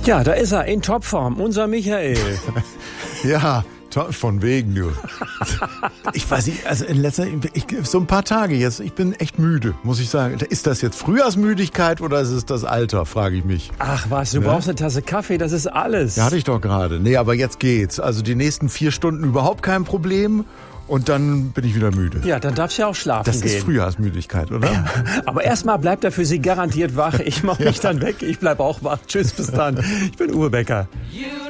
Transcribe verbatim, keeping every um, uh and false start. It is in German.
Ja, da ist er, in Topform, unser Michael. Ja, von wegen, du. Ich weiß nicht, also in letzter, ich, so ein paar Tage jetzt, ich bin echt müde, muss ich sagen. Ist das jetzt Frühjahrsmüdigkeit oder ist es das Alter, frage ich mich. Ach was, du ja? brauchst eine Tasse Kaffee, das ist alles. Ja, hatte ich doch gerade. Nee, aber jetzt geht's. Also die nächsten vier Stunden überhaupt kein Problem. Und dann bin ich wieder müde. Ja, dann darfst du ja auch schlafen das gehen. Das ist Frühjahrsmüdigkeit, oder? Ja, aber erstmal bleibt er für Sie garantiert wach. Ich mach mich ja. dann weg. Ich bleib auch wach. Tschüss, bis dann. Ich bin Uwe Becker. You